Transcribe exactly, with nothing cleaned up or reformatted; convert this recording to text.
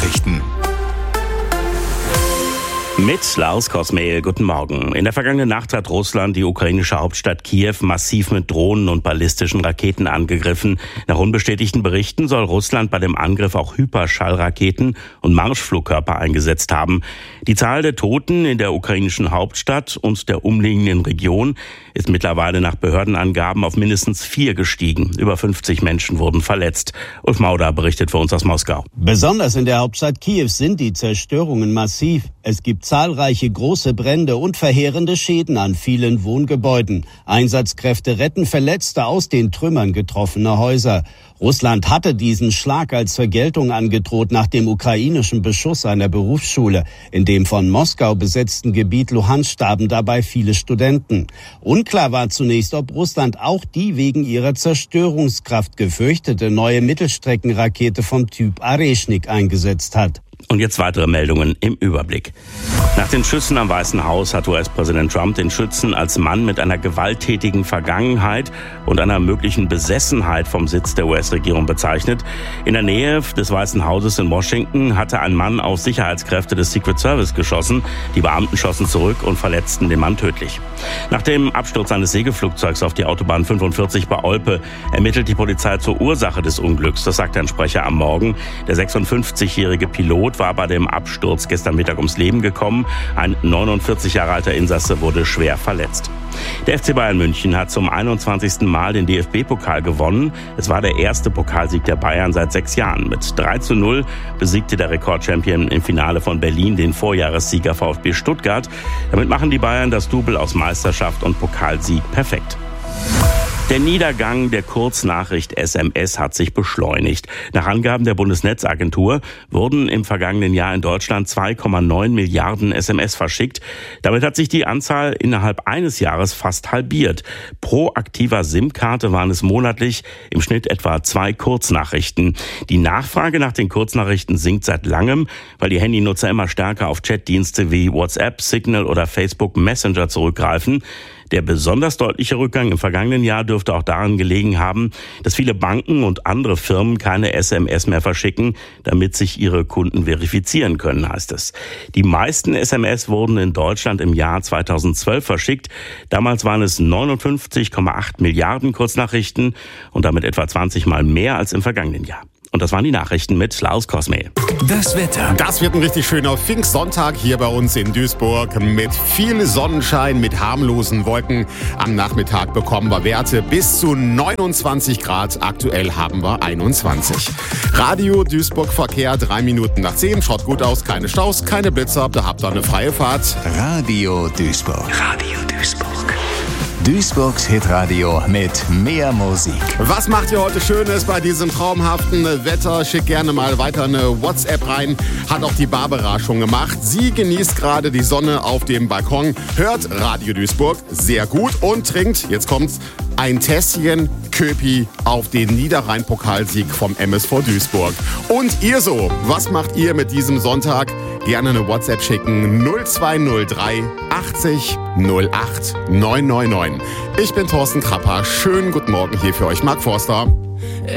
Kurznachrichten. Mit Lars Kosmehl, guten Morgen. In der vergangenen Nacht hat Russland die ukrainische Hauptstadt Kiew massiv mit Drohnen und ballistischen Raketen angegriffen. Nach unbestätigten Berichten soll Russland bei dem Angriff auch Hyperschallraketen und Marschflugkörper eingesetzt haben. Die Zahl der Toten in der ukrainischen Hauptstadt und der umliegenden Region ist mittlerweile nach Behördenangaben auf mindestens vier gestiegen. Über fünfzig Menschen wurden verletzt. Ulf Mauder berichtet für uns aus Moskau. Besonders in der Hauptstadt Kiew sind die Zerstörungen massiv. Es gibt zahlreiche große Brände und verheerende Schäden an vielen Wohngebäuden. Einsatzkräfte retten Verletzte aus den Trümmern getroffener Häuser. Russland hatte diesen Schlag als Vergeltung angedroht nach dem ukrainischen Beschuss einer Berufsschule. In dem von Moskau besetzten Gebiet Luhansk starben dabei viele Studenten. Unklar war zunächst, ob Russland auch die wegen ihrer Zerstörungskraft gefürchtete neue Mittelstreckenrakete vom Typ Areshnik eingesetzt hat. Und jetzt weitere Meldungen im Überblick. Nach den Schüssen am Weißen Haus hat U S-Präsident Trump den Schützen als Mann mit einer gewalttätigen Vergangenheit und einer möglichen Besessenheit vom Sitz der U S-Regierung bezeichnet. In der Nähe des Weißen Hauses in Washington hatte ein Mann auf Sicherheitskräfte des Secret Service geschossen. Die Beamten schossen zurück und verletzten den Mann tödlich. Nach dem Absturz eines Segelflugzeugs auf die Autobahn fünfundvierzig bei Olpe ermittelt die Polizei zur Ursache des Unglücks. Das sagte ein Sprecher am Morgen. Der sechsundfünfzigjährige Pilot war bei dem Absturz gestern Mittag ums Leben gekommen. Ein neunundvierzig Jahre alter Insasse wurde schwer verletzt. Der F C Bayern München hat zum einundzwanzigsten Mal den D F B-Pokal gewonnen. Es war der erste Pokalsieg der Bayern seit sechs Jahren. Mit drei zu null besiegte der Rekordchampion im Finale von Berlin den Vorjahressieger VfB Stuttgart. Damit machen die Bayern das Double aus Meisterschaft und Pokalsieg perfekt. Der Niedergang der Kurznachricht S M S hat sich beschleunigt. Nach Angaben der Bundesnetzagentur wurden im vergangenen Jahr in Deutschland zwei Komma neun Milliarden S M S verschickt. Damit hat sich die Anzahl innerhalb eines Jahres fast halbiert. Pro aktiver SIM-Karte waren es monatlich im Schnitt etwa zwei Kurznachrichten. Die Nachfrage nach den Kurznachrichten sinkt seit langem, weil die Handynutzer immer stärker auf Chatdienste wie WhatsApp, Signal oder Facebook Messenger zurückgreifen. Der besonders deutliche Rückgang im vergangenen Jahr dürfte auch daran gelegen haben, dass viele Banken und andere Firmen keine S M S mehr verschicken, damit sich ihre Kunden verifizieren können, heißt es. Die meisten S M S wurden in Deutschland im Jahr zweitausendzwölf verschickt. Damals waren es neunundfünfzig Komma acht Milliarden Kurznachrichten und damit etwa zwanzig Mal mehr als im vergangenen Jahr. Und das waren die Nachrichten mit Lars Kosmehl. Das Wetter. Das wird ein richtig schöner Pfingstsonntag hier bei uns in Duisburg mit viel Sonnenschein, mit harmlosen Wolken. Am Nachmittag bekommen wir Werte bis zu neunundzwanzig Grad. Aktuell haben wir einundzwanzig. Radio Duisburg Verkehr, drei Minuten nach zehn. Schaut gut aus, keine Staus, keine Blitzer. Da habt ihr eine freie Fahrt. Radio Duisburg. Radio Duisburg. Duisburgs Hitradio mit mehr Musik. Was macht ihr heute Schönes bei diesem traumhaften Wetter? Schickt gerne mal weiter eine WhatsApp rein. Hat auch die Barbara schon gemacht. Sie genießt gerade die Sonne auf dem Balkon, hört Radio Duisburg sehr gut und trinkt, jetzt kommt's, ein Tässchen Köpi auf den Niederrhein-Pokalsieg vom M S V Duisburg. Und ihr so, was macht ihr mit diesem Sonntag? Gerne eine WhatsApp schicken null zwei null drei achtzig null acht neun neun neun. Ich bin Thorsten Krapper. Schönen guten Morgen hier für euch, Marc Forster.